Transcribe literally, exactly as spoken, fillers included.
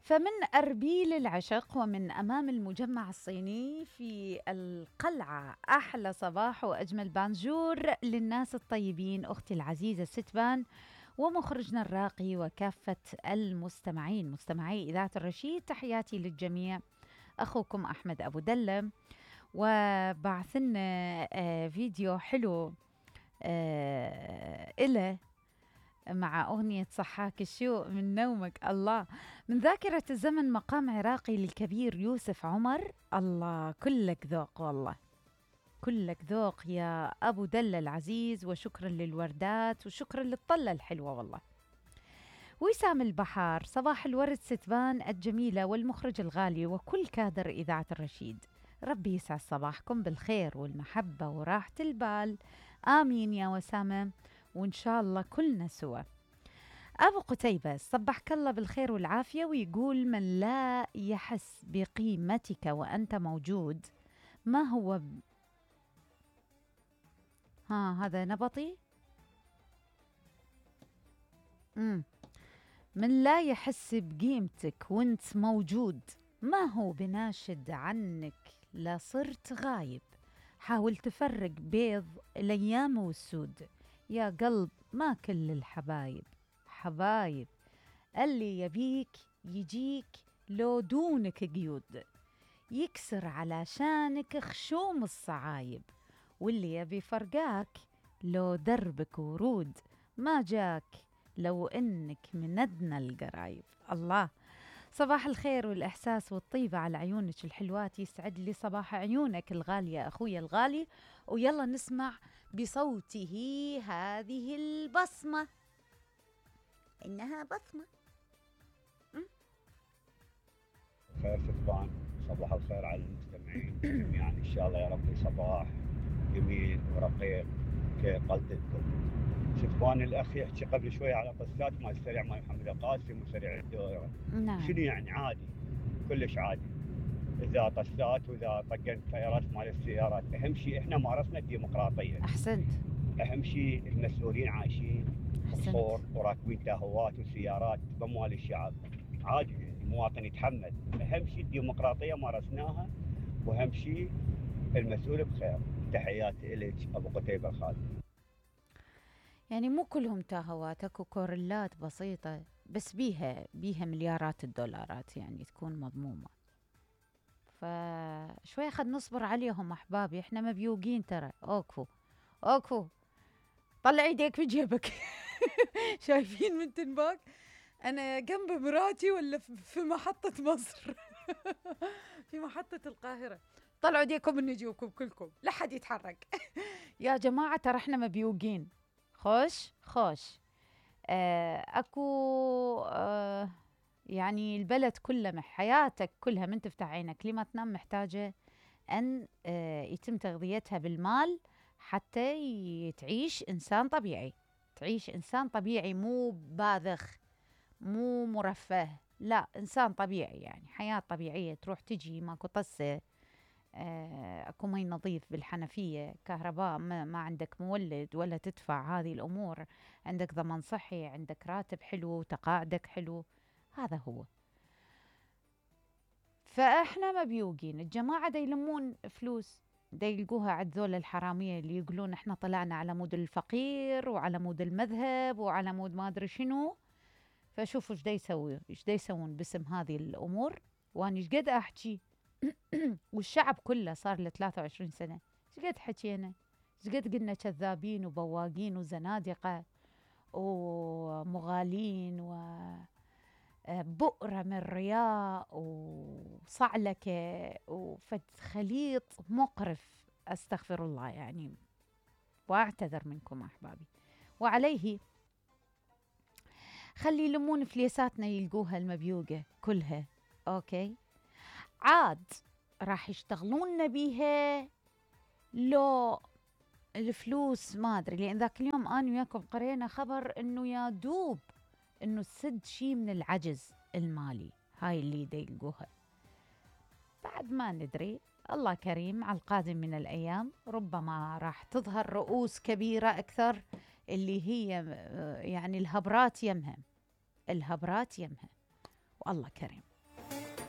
فمن أربيل العشق ومن أمام المجمع الصيني في القلعة، أحلى صباح وأجمل بانجور للناس الطيبين، أختي العزيزة ستبان ومخرجنا الراقي وكافة المستمعين مستمعي إذاعة الرشيد. تحياتي للجميع. أخوكم أحمد أبو دلة، وبعثنا آه فيديو حلو آه إله مع أغنية صحاك الشوق من نومك. الله، من ذاكرة الزمن، مقام عراقي للكبير يوسف عمر. الله، كلك ذوق والله، كلك ذوق يا أبو دلة العزيز، وشكرا للوردات وشكرا للطلة الحلوة والله. وسام البحار، صباح الورد ستبان الجميلة والمخرج الغالي وكل كادر إذاعة الرشيد. ربي يسعد صباحكم بالخير والمحبة وراحة البال، آمين يا وسامة، وإن شاء الله كلنا سوا. أبو قتيبة، صبحك الله بالخير والعافية، ويقول: من لا يحس بقيمتك وأنت موجود ما هو ب... ها هذا نبطي. مم. من لا يحس بقيمتك وانت موجود ما هو بناشد عنك لا صرت غايب. حاول تفرق بيض الأيام والسود، يا قلب ما كل الحبايب حبايب. اللي يبيك يجيك لو دونك قيود، يكسر علشانك خشوم الصعايب. واللي يبي فرقاك لو دربك ورود، ما جاك لو إنك من أدنى القرايب. الله، صباح الخير والإحساس والطيبة على عيونك الحلوات. يسعد لي صباح عيونك الغالية أخوي الغالي. ويلا نسمع بصوته هذه البصمة، إنها بصمة. خير ستبان، صباح الخير على المستمعين جميعا. ان شاء الله يا ربي صباح جميل ورقيق كقلدكم. ستبان الاخ يحكي قبل شويه على قصات مال السريع مال محمد القاسم وسريع الدوره. نعم. شنو يعني؟ عادي، كلش عادي. اذا طسات واذا طقن تايرات مال السيارات، اهم شيء احنا مارسنا الديمقراطيه. أحسنت. اهم شيء المسؤولين عايشين بقصور وراكبين تاهوات وسيارات باموال الشعب. عادي المواطن يتحمل. اهم شيء الديمقراطيه مارسناها، واهم شيء المسؤول بخير. تحياتي الك ابو قتيبه الخالد. يعني مو كلهم تاهوات، اكو كورلات بسيطة بس بيها بيها مليارات الدولارات يعني تكون مضمومة. فشوي خد نصبر عليهم أحبابي، احنا مبيوقين ترى. اوكو اوكو، طلع ايديك في جيبك. شايفين من تنباك انا جنب مراتي ولا في محطة مصر؟ في محطة القاهرة. طلعوا ايديكم من نجوكم كلكم، لا حد يتحرك. يا جماعة ترى احنا مبيوقين. خوش خوش. آه اكو آه يعني البلد كلها، حياتك كلها من تفتح عينك لما تنام محتاجة أن آه يتم تغذيتها بالمال حتى تعيش إنسان طبيعي. تعيش إنسان طبيعي، مو باذخ، مو مرفه، لا إنسان طبيعي، يعني حياة طبيعية تروح تجي، ماكو طسة، آه، اكو مي نظيف بالحنفية، كهرباء، ما, ما عندك مولد ولا تدفع هذه الأمور، عندك ضمان صحي، عندك راتب حلو، تقاعدك حلو. هذا هو. فإحنا مبيوقين. الجماعة دا يلمون فلوس، دا يلقوها عند ذول الحرامية اللي يقولون إحنا طلعنا على مود الفقير وعلى مود المذهب وعلى مود ما أدري شنو. فشوفوا إيش دا يسوي، إيش دا يسوون باسم هذه الأمور. وأنا إيش قد أحكي والشعب كله صار له ثلاثة وعشرين سنة، إيش قد حكينا، إيش قد قلنا كذابين وبواقين وزنادقة ومغالين وبؤرة من رياء وصعلكة وفد خليط مقرف. أستغفر الله يعني، وأعتذر منكم أحبابي. وعليه خلي يلمون فليساتنا يلقوها المبيوقة كلها. أوكي، عاد راح يشتغلون بيها لو الفلوس ما أدري. لأن ذاك اليوم أنا وياكم قرينا خبر إنه يا دوب إنه السد شي من العجز المالي، هاي اللي دا يلقوها. بعد ما ندري، الله كريم على القادم من الأيام، ربما راح تظهر رؤوس كبيرة أكثر اللي هي يعني الهبرات يمها، الهبرات يمها، والله كريم.